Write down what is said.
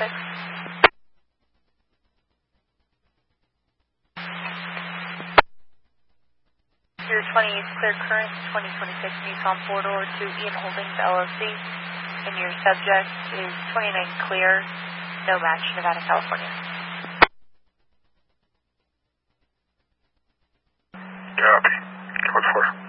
Your 20 is clear current 2026 Nissan 4-door to Ian Holdings LLC, and your subject is 29 clear, no match, Nevada, California. Copy. What's for?